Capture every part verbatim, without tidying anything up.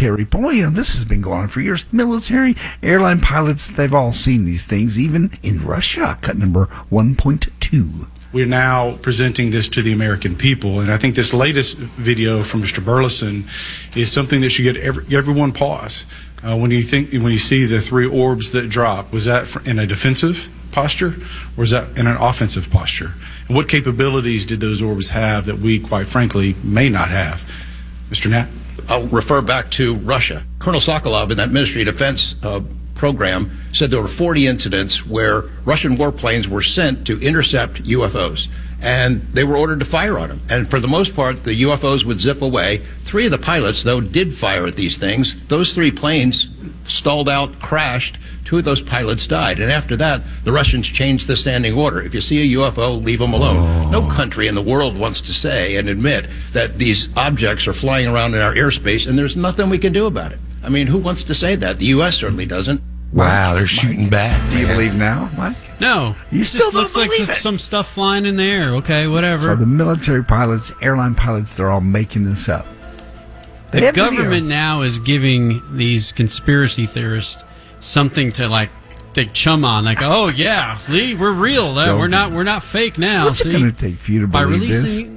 military, boy, you know, this has been going on for years. Military, airline pilots, they've all seen these things, even in Russia. Cut number one point two. We're now presenting this to the American people, and I think this latest video from Mister Burleson is something that should get every, everyone pause. Uh, when you think, when you see the three orbs that drop, was that in a defensive posture, or was that in an offensive posture? And what capabilities did those orbs have that we, quite frankly, may not have? Mister Knapp? I'll refer back to Russia. Colonel Sokolov in that Ministry of Defense uh, program said there were forty incidents where Russian warplanes were sent to intercept U F Os, and they were ordered to fire on them. And for the most part, the U F Os would zip away. Three of the pilots, though, did fire at these things. Those three planes stalled out, crashed. Two of those pilots died. And after that, the Russians changed the standing order. If you see a U F O, leave them alone. Oh. No country in the world wants to say and admit that these objects are flying around in our airspace, and there's nothing we can do about it. I mean, who wants to say that? The U S certainly doesn't. Wow, they're shooting back. Do you believe now, Mike? No. You it still just don't looks like believe there's it. some stuff flying in the air. Okay, whatever. So the military pilots, airline pilots, they're all making this up. They The have government video. now is giving these conspiracy theorists something to like they chum on. Like, oh yeah, see, we're real. Uh, we're not. We're not fake now. What's see? it going to take for you to By believe releasing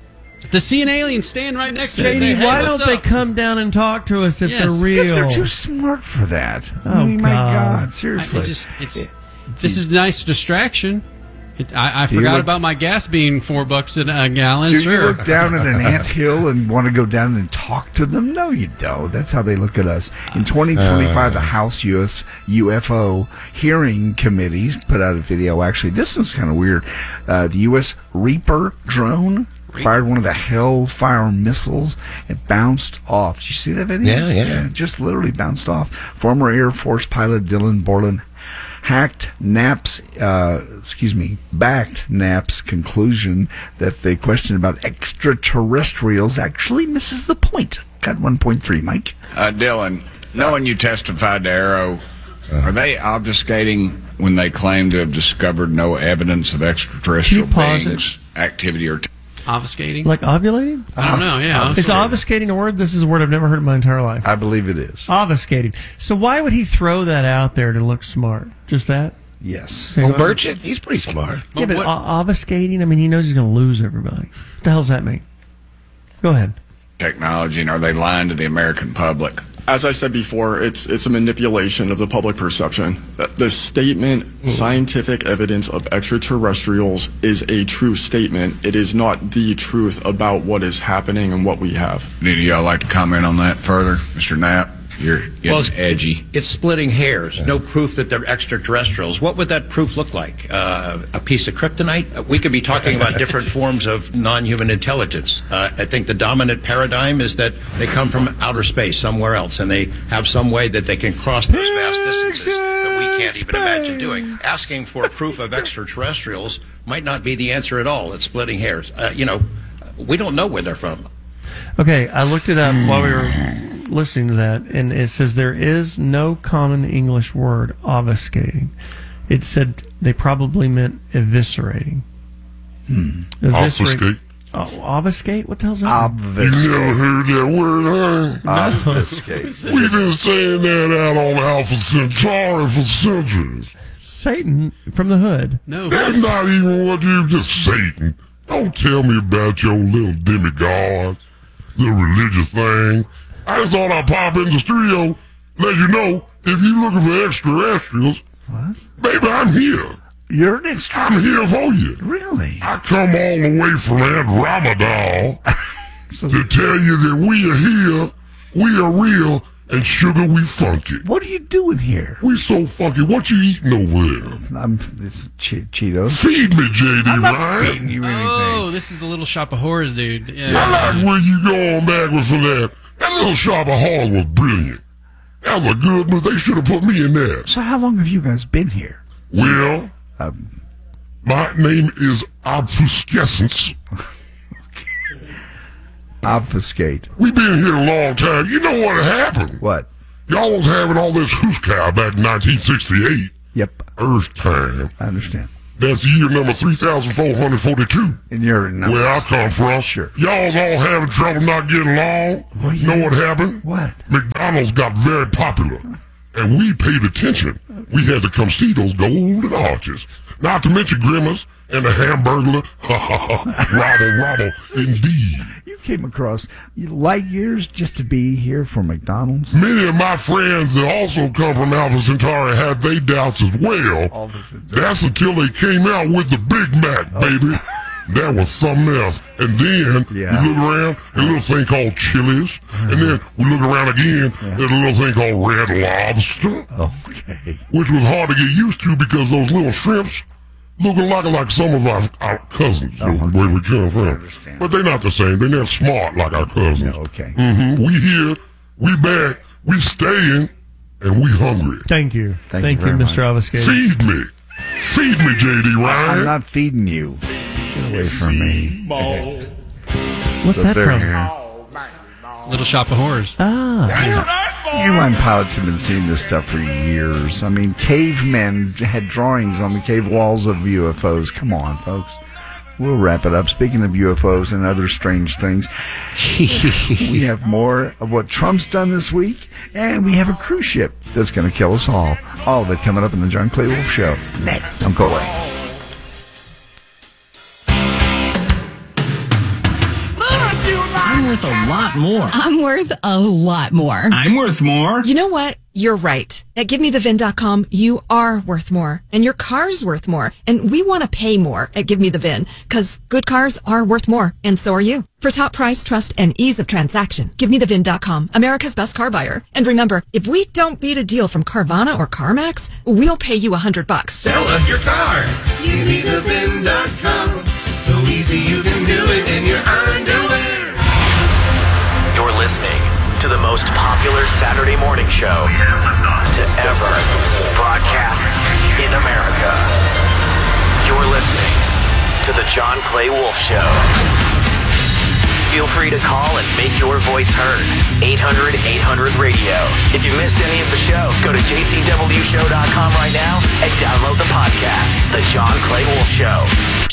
to see an alien stand right next to J it. D, and say, why hey, don't what's they up? come down and talk to us if Yes. they're real? Because they're too smart for that. Oh, I mean, my God. God, seriously. I, it just, it's, this is a nice distraction. It, I, I Do you forgot look- about my gas being four bucks a, a gallon. Do sure. you look down at an anthill and want to go down and talk to them? No, you don't. That's how they look at us. In twenty twenty-five, the House U S U F O Hearing Committees put out a video. Actually, this one's kind of weird. Uh, the U S Reaper drone fired one of the Hellfire missiles. It bounced off. Did you see that video? Yeah, yeah. It just literally bounced off. Former Air Force pilot Dylan Borland hacked Knapp's, uh, excuse me, backed Knapp's conclusion that the question about extraterrestrials actually misses the point. Got one point three, Mike. Uh, Dylan, knowing you testified to Arrow, are they obfuscating when they claim to have discovered no evidence of extraterrestrial Can you pause beings, activity, or... T- Obfuscating? Like ovulating? I don't know, yeah. Is obfuscating a word? This is a word I've never heard in my entire life. I believe it is. Obfuscating. So why would he throw that out there to look smart? Just that? Yes. Well, Burchett, he's pretty smart. Yeah, but what- o- obfuscating, I mean, he knows he's going to lose everybody. What the hell's that mean? Go ahead. technology, and are they lying to the American public? As I said before, it's it's a manipulation of the public perception. The statement, scientific evidence of extraterrestrials, is a true statement. It is not the truth about what is happening and what we have. Do y'all like to comment on that further, Mister Knapp? You're getting Well, it's- edgy. It's splitting hairs. No proof that they're extraterrestrials. What would that proof look like? Uh, a piece of kryptonite? We could be talking about different forms of non-human intelligence. Uh, I think the dominant paradigm is that they come from outer space, somewhere else, and they have some way that they can cross those vast distances that we can't even imagine doing. Asking for proof of extraterrestrials might not be the answer at all. It's splitting hairs. Uh, you know, we don't know where they're from. Okay, I looked it up while we were listening to that, and it says there is no common English word, obfuscating. It said they probably meant eviscerating. Hmm. Obfuscate. Oh, obfuscate? What the hell's that? Obfuscate. You never heard that word, huh? Obfuscate. We've been saying that out on Alpha Centauri for centuries. Satan from the hood. No, That's not even what you just Satan. Don't tell me about your little demigods, little religious thing. I just thought I'd pop in the studio, let you know, if you're looking for extraterrestrials, What? baby, I'm here. You're an extra. I'm here for you. Really? I come all the way from Aunt Ramadan So, to tell you that we are here, we are real, and sugar, we funky. what are you doing here? We so funky. What you eating over there? I'm it's che- Cheetos. Feed me, J D. I'm not Ryan. feeding you anything. Oh, this is the Little Shop of Horrors, dude. I Yeah. like where you going backwards from that. That little shop of horrors was brilliant. That was a good move. They should have put me in there. So how long have you guys been here? Well, Um, my name is Obfuscescence. obfuscate. We've been here a long time. You know what happened? What? Y'all was having all this hoosecow back in nineteen sixty-eight, Yep, Earth time. I understand. That's year number three thousand four hundred forty-two. And you're in where I come from. Sure. Y'all's all having trouble not getting along. Well, You know what happened? What? McDonald's got very popular, and we paid attention. We had to come see those golden arches. Not to mention Grimace and the Hamburglar. Robble, robble, indeed. You came across light years just to be here for McDonald's? Many of my friends that also come from Alpha Centauri had their doubts as well. That's until they came out with the Big Mac, baby. That was something else. And then Yeah. we look around, a little thing called Chili's. And then we look around again, there's a little thing called Red Lobster. Okay. Which was hard to get used to because those little shrimps look a lot like some of our, our cousins, Oh, okay. where we come I from. understand. But they're not the same. They're not smart like our cousins. Yeah, okay. hmm We here, we back, we staying, and we hungry. Thank you. Thank Thank, you you, very Mister Avascade. Feed me. Feed me, J D Ryan. I'm not feeding you. Get away from me. What's So that they're from? here. Little Shop of Horrors. Ah, Airline pilots have been seeing this stuff for years. I mean, cavemen had drawings on the cave walls of U F Os. Come on, folks. We'll wrap it up. Speaking of U F Os and other strange things, we have more of what Trump's done this week, and we have a cruise ship that's going to kill us all. All of it coming up in the John Clay Wolf Show. Next. Don't go away. I'm worth a lot more. I'm worth a lot more. I'm worth more. You know what? You're right. At give me the vin dot com, you are worth more. And your car's worth more. And we want to pay more at Give Me The Vin, because good cars are worth more, and so are you. For top price, trust, and ease of transaction, give me the vin dot com, America's best car buyer. And remember, if we don't beat a deal from Carvana or CarMax, we'll pay you a hundred bucks. Sell us your car. give me the vin dot com. So easy you can do it in your underwear. You're listening to the most popular Saturday morning show to ever broadcast in America. You're listening to the John Clay Wolf Show. Feel free to call and make your voice heard. eight hundred eight hundred radio. If you missed any of the show, go to j c w show dot com right now and download the podcast, The John Clay Wolf Show.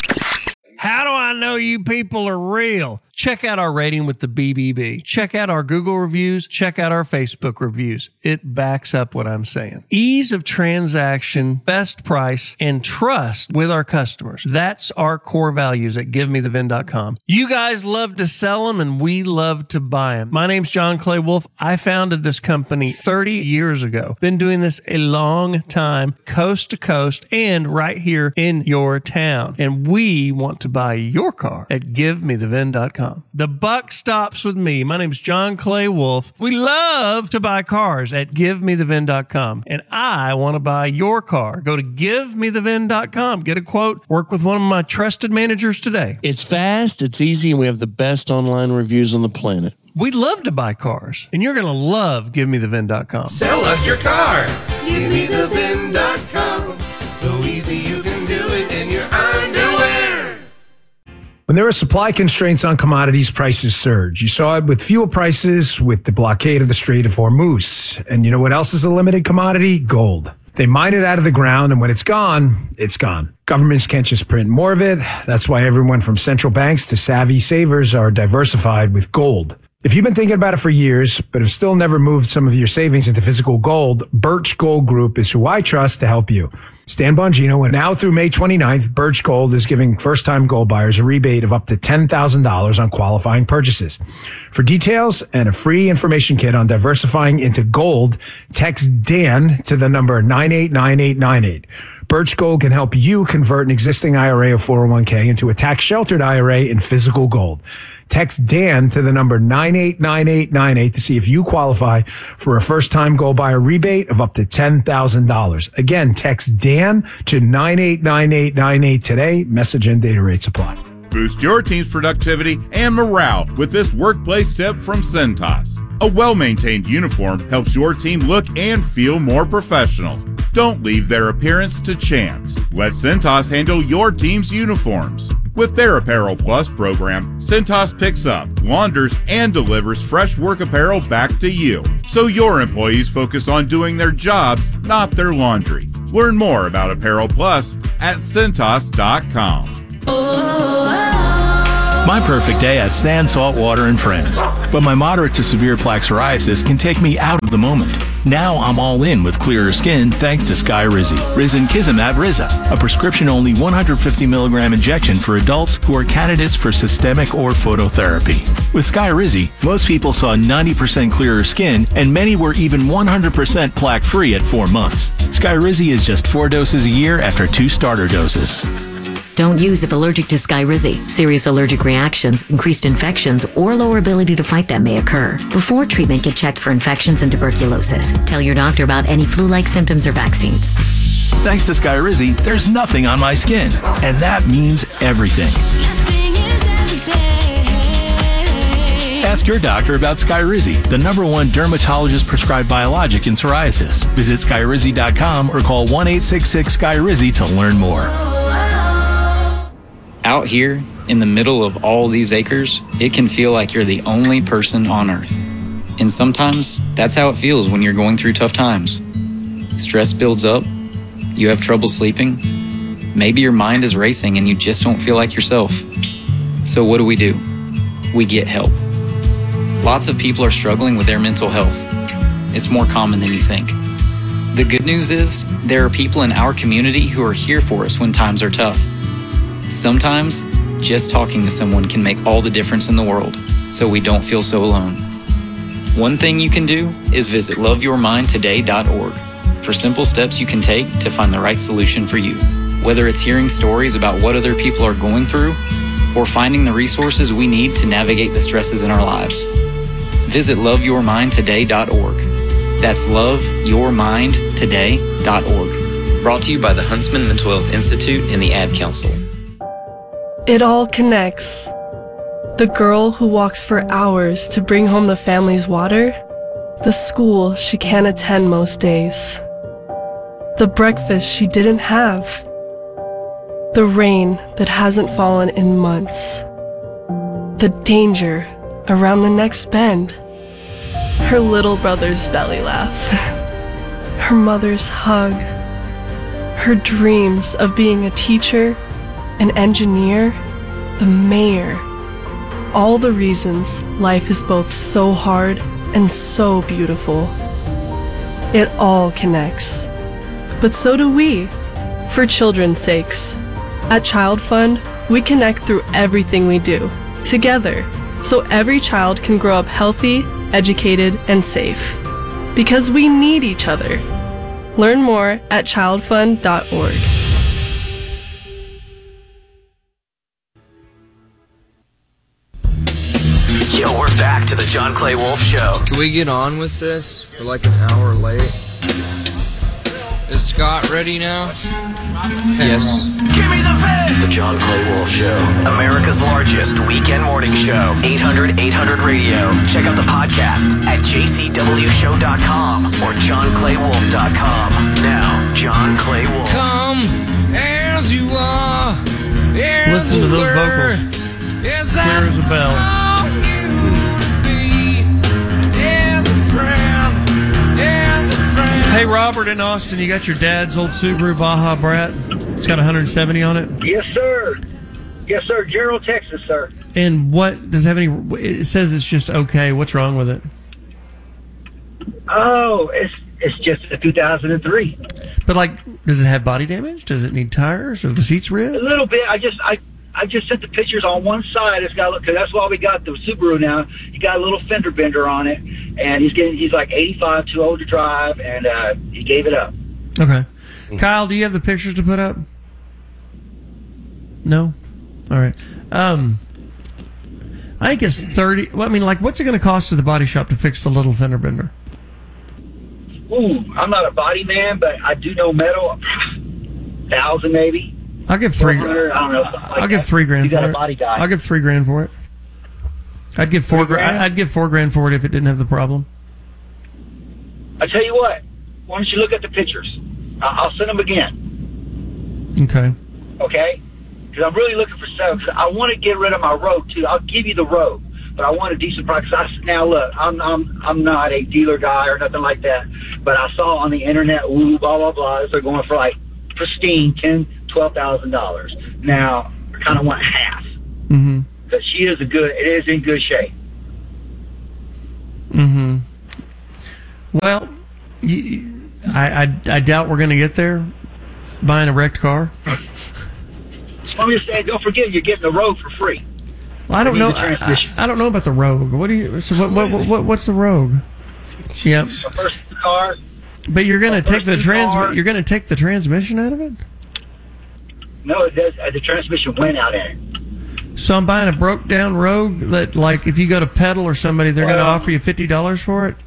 how do I know you people are real? Check out our rating with the B B B. Check out our Google reviews. Check out our Facebook reviews. It backs up what I'm saying. Ease of transaction, best price, and trust with our customers. That's our core values at give me the vin dot com. You guys love to sell them, and we love to buy them. My name's John Clay Wolf. I founded this company thirty years ago. Been doing this a long time, coast to coast, and right here in your town. And we want to buy your car at give me the vin dot com. The buck stops with me. My name is John Clay Wolf. We love to buy cars at give me the vin dot com. And I want to buy your car. Go to give me the vin dot com. Get a quote. Work with one of my trusted managers today. It's fast, it's easy, and we have the best online reviews on the planet. We love to buy cars. And you're going to love give me the vin dot com. Sell us your car. give me the vin dot com. So easy you can do it in your underwear. When there are supply constraints on commodities, prices surge. You saw it with fuel prices, with the blockade of the Strait of Hormuz. And you know what else is a limited commodity? Gold. They mine it out of the ground, and when it's gone, it's gone. Governments can't just print more of it. That's why everyone from central banks to savvy savers are diversified with gold. If you've been thinking about it for years, but have still never moved some of your savings into physical gold, Birch Gold Group is who I trust to help you. Stan Bongino, and now through May twenty-ninth, Birch Gold is giving first-time gold buyers a rebate of up to ten thousand dollars on qualifying purchases. For details and a free information kit on diversifying into gold, text Dan to the number nine eight nine eight nine eight. Birch Gold can help you convert an existing I R A or four oh one k into a tax-sheltered I R A in physical gold. Text Dan to the number nine eight nine eight nine eight to see if you qualify for a first-time gold buyer rebate of up to ten thousand dollars. Again, text Dan to nine eight nine eight nine eight today. Message and data rates apply. Boost your team's productivity and morale with this workplace tip from Cintas. A well-maintained uniform helps your team look and feel more professional. Don't leave their appearance to chance. Let Cintas handle your team's uniforms. With their Apparel Plus program, Cintas picks up, launders, and delivers fresh work apparel back to you, so your employees focus on doing their jobs, not their laundry. Learn more about Apparel Plus at Cintas dot com. My perfect day has sand, salt water, and friends. But my moderate to severe plaque psoriasis can take me out of the moment. Now I'm all in with clearer skin thanks to Skyrizi. Risankizumab Riza, a prescription-only one hundred fifty milligram injection for adults who are candidates for systemic or phototherapy. With Skyrizi, most people saw ninety percent clearer skin, and many were even one hundred percent plaque-free at four months. Skyrizi is just four doses a year after two starter doses. Don't use if allergic to Skyrizi. Serious allergic reactions, increased infections, or lower ability to fight them may occur. Before treatment, get checked for infections and tuberculosis. Tell your doctor about any flu-like symptoms or vaccines. Thanks to Skyrizi, there's nothing on my skin, and that means everything. Ask your doctor about Skyrizi, the number one dermatologist-prescribed biologic in psoriasis. Visit Skyrizi dot com or call one eight six six Skyrizi to learn more. Out here, in the middle of all these acres, it can feel like you're the only person on Earth. And sometimes, that's how it feels when you're going through tough times. Stress builds up, you have trouble sleeping, maybe your mind is racing and you just don't feel like yourself. So what do we do? We get help. Lots of people are struggling with their mental health. It's more common than you think. The good news is, there are people in our community who are here for us when times are tough. Sometimes, just talking to someone can make all the difference in the world, so we don't feel so alone. One thing you can do is visit love your mind today dot org for simple steps you can take to find the right solution for you. Whether it's hearing stories about what other people are going through, or finding the resources we need to navigate the stresses in our lives. Visit love your mind today dot org. That's love your mind today dot org. Brought to you by the Huntsman Mental Health Institute and the Ad Council. It all connects. The girl who walks for hours to bring home the family's water, the school she can't attend most days, the breakfast she didn't have, the rain that hasn't fallen in months, the danger around the next bend, her little brother's belly laugh, her mother's hug, her dreams of being a teacher, an engineer, the mayor. All the reasons life is both so hard and so beautiful. It all connects. But so do we, for children's sakes. At Child Fund, we connect through everything we do, together, so every child can grow up healthy, educated, and safe. Because we need each other. Learn more at child fund dot org. Yo, we're back to the John Clay Wolf Show. Can we get on with this? We're like an hour late. Is Scott ready now? Yes. Give me the vid! The John Clay Wolf Show. America's largest weekend morning show. eight hundred eight hundred radio. Check out the podcast at j c w show dot com or john clay wolf dot com. Now, John Clay Wolf. Come as you are. As Listen to those were, vocals. As Clear as a bell. Hey, Robert in Austin, you got your dad's old Subaru Baja Brat? It's got one hundred seventy on it? Yes, sir. Yes, sir. Gerald, Texas, sir. And what, does it have any, it says it's just okay. What's wrong with it? Oh, it's it's just a two thousand three. But, like, does it have body damage? Does it need tires? Or the seats ripped? A little bit. I just, I, I just sent the pictures on one side. It's got, because that's why we got the Subaru now. He got a little fender bender on it, and he's getting, he's like eighty-five, too old to drive, and uh, he gave it up. Okay. Kyle, do you have the pictures to put up? No? All right. Um, I think it's thirty. Well, I mean, like, what's it going to cost to the body shop to fix the little fender bender? Ooh, I'm not a body man, but I do know metal. Thousand maybe. I'll give three. I don't know. Like I'll give that. three grand You for got it. a body guy. I'll give three grand for it. I'd give four Three grand. grand? I'd give four grand for it if it didn't have the problem. I tell you what. Why don't you look at the pictures? I- I'll send them again. Okay. Okay? Because I'm really looking for some. Cause I want to get rid of my Rogue too. I'll give you the Rogue, but I want a decent price. 'Cause I, now look, I'm I'm I'm not a dealer guy or nothing like that. But I saw on the internet, woo, blah, blah, blah, they're going for like pristine ten, twelve thousand dollars. Now, I kind of want half. Mm-hmm. But she is a good, it is in good shape. Mm-hmm. Well, you, I, I, I doubt we're going to get there buying a wrecked car. I'm just saying, don't forget, you're getting the Rogue for free. Well, I don't You know. need the I, transmission. I, I don't know about the Rogue. What do you? So what? What? what what's the Rogue? Yep. The first car. But you're going to take the first trans. car. You're going to take the transmission out of it. No, it does. Uh, the transmission went out in it. So I'm buying a broke down Rogue that, like, if you go to Pedal or somebody, they're going to Well- offer you fifty dollars for it.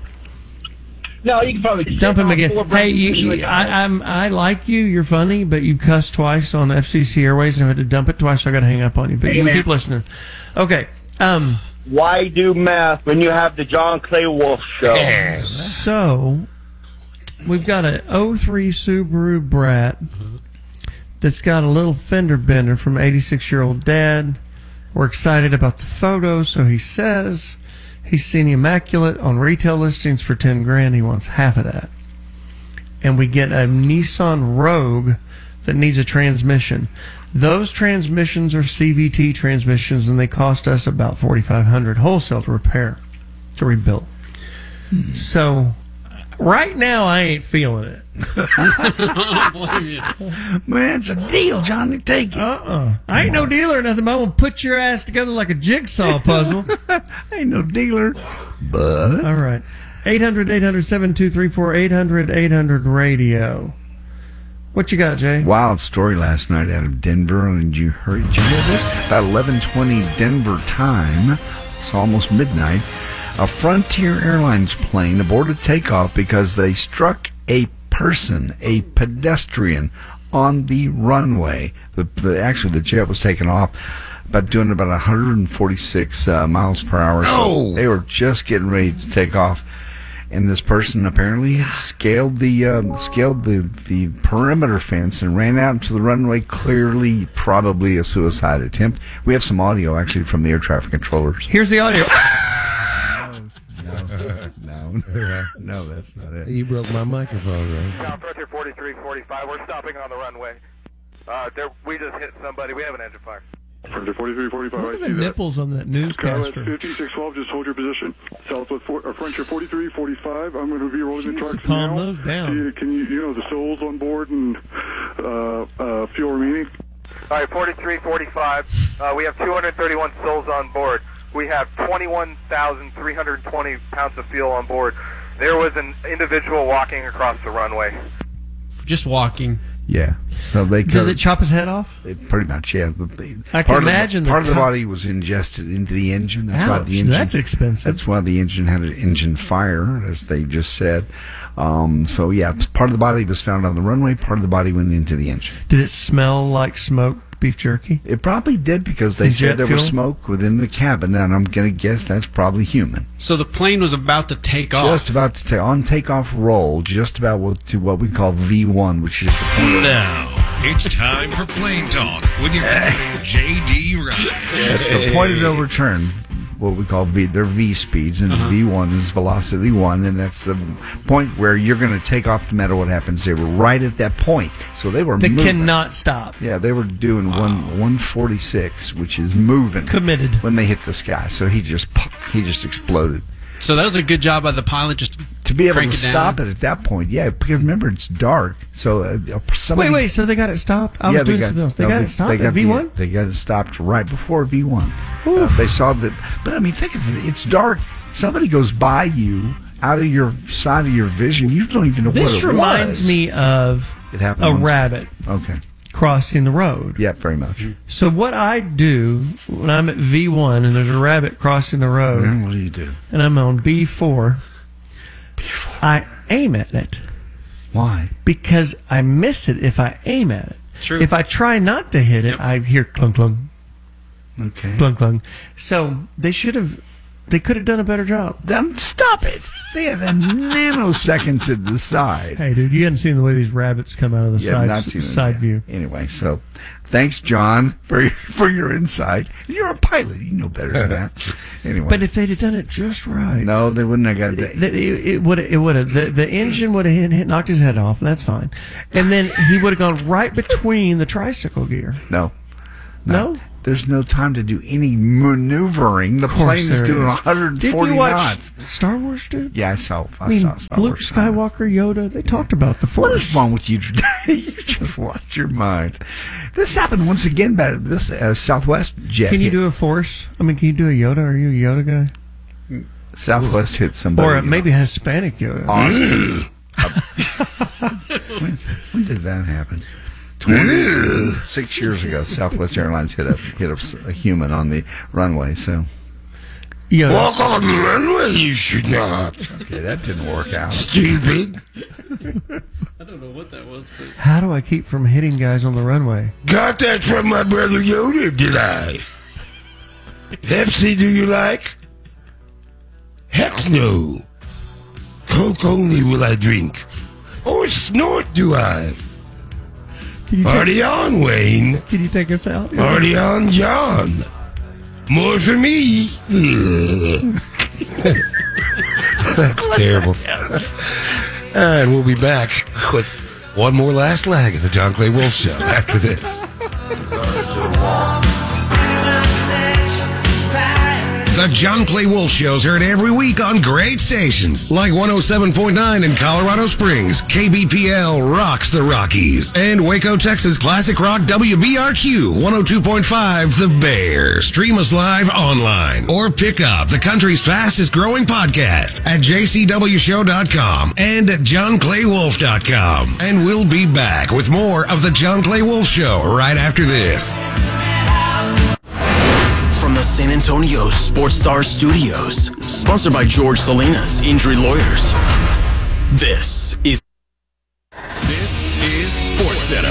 No, you can probably just Dump sit him on again. four Hey, brand you, new you, I, I'm I like you. You're funny, but you cussed twice on F C C Airways, and I had to dump it twice. So I got to hang up on you. But Hey, you man. keep listening. Okay. Um. Why do math when you have the John Clay Wolf show? So we've got an oh three Subaru Brat that's got a little fender bender from eighty-six year old dad. We're excited about the photos, so he says he's seen the Immaculate on retail listings for ten grand. He wants half of that. And we get a Nissan Rogue that needs a transmission. Those transmissions are C V T transmissions, and they cost us about forty-five hundred dollars wholesale to repair, to rebuild. So right now, I ain't feeling it. I don't blame you. Man, it's a deal, Johnny. Take it. Uh-uh. I ain't no dealer or nothing, but I'm going to put your ass together like a jigsaw puzzle. I ain't no dealer. But. All right. eight hundred, eight hundred, seven two three four, eight hundred, eight hundred radio. What you got, Jay? Wild story last night out of Denver, and you heard, did you hear this? About eleven twenty Denver time, it's almost midnight, a Frontier Airlines plane aborted takeoff because they struck a person, a pedestrian, on the runway. The, the actually the jet was taken off, about doing about one hundred forty-six uh, miles per hour. So No. they were just getting ready to take off. And this person apparently had scaled the um, scaled the, the perimeter fence and ran out into the runway. Clearly, probably a suicide attempt. We have some audio actually from the air traffic controllers. Here's the audio. no, no, no, that's not it. You broke my microphone, right? South Frontier forty-three forty-five. We're stopping on the runway. Uh, there, we just hit somebody. We have an engine fire. Frontier forty-three forty-five, Look I at the see that. nipples on that Skyline newscaster. fifty-six twelve, just hold your position. Southwest for, uh, Frontier forty-three forty-five, I'm going to be rolling the trucks calm now. those down. See, can you, you know, the souls on board and uh, uh, fuel remaining? All right, forty-three forty-five. Uh, we have two hundred thirty-one souls on board. We have twenty-one thousand three hundred twenty pounds of fuel on board. There was an individual walking across the runway. Just walking. Yeah. So they Did could, it chop his head off? It pretty much, yeah. The- the- I can part imagine Of the the, part of the top- body was ingested into the engine. That's why Ouch, the engine. that's expensive. That's why the engine had an engine fire, as they just said. Um, so yeah, part of the body was found on the runway. Part of the body went into the engine. Did it smell like smoked beef jerky? It probably did because they And said jet there fuel? was smoke within the cabin, and I'm going to guess that's probably human. So the plane was about to take off. Just about to take on takeoff roll, just about what, to what we call V one, which is the point. Now, it's time for Plane Talk with your captain, J D Ryan. It's the point of no return, what we call V. They're V speeds, and Uh-huh. V one is velocity one, and that's the point where you're going to take off no matter what happens. They were right at that point, so they were They moving. cannot stop. Yeah, they were doing one one forty six, which is moving committed when they hit the sky. So he just pop, he just exploded. So that was a good job by the pilot just To be able crank to it down. stop it at that point, yeah. Because remember, it's dark, so uh, somebody. Wait, wait. So they got it stopped? I yeah, was doing something else. They no, got it stopped got at V one? The, they got it stopped right before V one. Uh, they saw that, but I mean, think of it. It's dark. Somebody goes by you out of your side of your vision. You don't even know what it This reminds was. me of It happened a once. rabbit Okay. crossing the road. Yeah, very much. So what I do when I'm at V one and there's a rabbit crossing the road, Mhm, what do you do? and I'm on B four, I aim at it. Why? Because I miss it if I aim at it. True. If I try not to hit it, I hear clunk clunk. Okay. Clunk clunk. So they should have They could have done a better job. Then stop it. They had a nanosecond to decide. Hey, dude, you hadn't seen the way these rabbits come out of the Yeah, side, not seen it side yet. view. Anyway, so thanks, John, for your, for your insight. You're a pilot. You know better than that. Anyway. But if they'd have done it just right. No, they wouldn't have got It, that. it, it would it would have the, the engine would have hit, hit knocked his head off, and that's fine. And then he would have gone right between the tricycle gear. No. No? There's no time to do any maneuvering. The Of course plane is there doing is. one hundred forty Did you watch knots. Star Wars, dude? Yeah, I saw. I, I mean, saw Star Luke Wars. Skywalker, Yoda, they talked about the Force. What is wrong with you today? You just lost your mind. This happened once again by this uh, Southwest jet. Can you hit- do a Force? I mean, can you do a Yoda? Are you a Yoda guy? Southwest hit somebody? Or maybe a Hispanic Yoda. Austin. when, when did that happen? twenty-six years ago, Southwest Airlines hit a hit a, a human on the runway. So, Yoda. Walk on the runway, you should not. Okay, that didn't work out. Stupid. I don't know what that was, but How do I keep from hitting guys on the runway? Got that from my brother Yoda, did I? Pepsi, do you like? Heck no. Coke only will I drink. Or snort do I? Can you Party take, on, Wayne. Can you take us out? Party on, John. More for me. That's terrible. And we'll be back with one more last leg of the John Clay Wolf Show after this. The John Clay Wolf Show is heard every week on great stations like one oh seven point nine in Colorado Springs. K B P L rocks the Rockies. And Waco, Texas, classic rock W B R Q one oh two point five The Bear. Stream us live online or pick up the country's fastest growing podcast at j c w show dot com and at john clay wolf dot com. And we'll be back with more of the John Clay Wolf Show right after this. From the San Antonio Sports Star Studios, sponsored by George Salinas Injury Lawyers. This is This is Sports Center.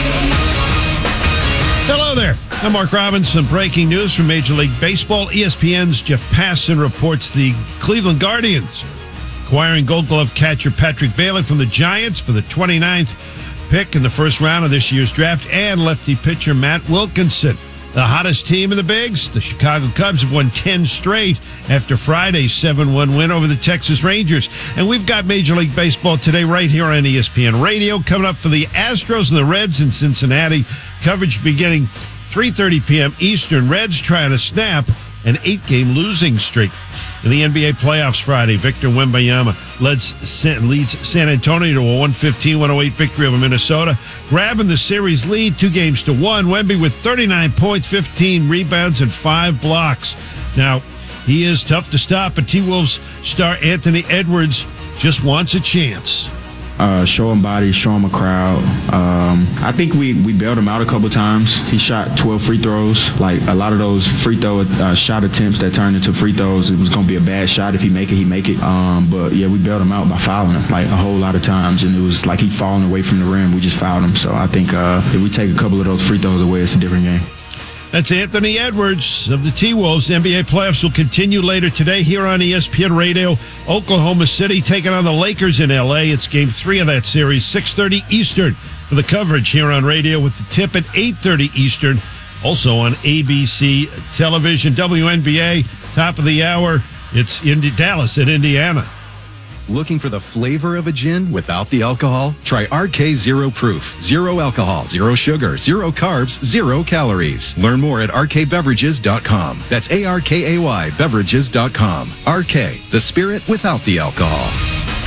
Hello there. I'm Mark Robinson. Breaking news from Major League Baseball. E S P N's Jeff Passan reports the Cleveland Guardians acquiring Gold Glove catcher Patrick Bailey from the Giants for the twenty-ninth pick in the first round of this year's draft, and lefty pitcher Matt Wilkinson. The hottest team in the bigs, the Chicago Cubs, have won ten straight after Friday's seven one win over the Texas Rangers. And we've got Major League Baseball today right here on E S P N Radio. Coming up for the Astros and the Reds in Cincinnati. Coverage beginning three thirty p.m. Eastern. Reds trying to snap an eight-game losing streak. In the N B A playoffs Friday, Victor Wembanyama leads San Antonio to a one fifteen one oh eight victory over Minnesota, grabbing the series lead two games to one. Wemby with thirty-nine points, fifteen rebounds, and five blocks. Now, he is tough to stop, but T-Wolves star Anthony Edwards just wants a chance. Uh, show him body, show him a crowd. Um, I think we, we bailed him out a couple times. He shot twelve free throws. Like a lot of those free throw uh, shot attempts that turned into free throws, it was going to be a bad shot. If he make it, he make it. Um, but yeah, we bailed him out by fouling him like a whole lot of times. And it was like he falling away from the rim. We just fouled him. So I think uh, if we take a couple of those free throws away, it's a different game. That's Anthony Edwards of the T-Wolves. N B A playoffs will continue later today here on E S P N Radio. Oklahoma City taking on the Lakers in L A. It's game three of that series, six thirty Eastern for the coverage here on radio with the tip at eight thirty Eastern. Also on A B C television. W N B A, top of the hour. It's in Dallas at Indiana. Looking for the flavor of a gin without the alcohol? Try R K Zero Proof. Zero alcohol, zero sugar, zero carbs, zero calories. Learn more at R K beverages dot com. That's A R K A Y beverages dot com. R K, the spirit without the alcohol.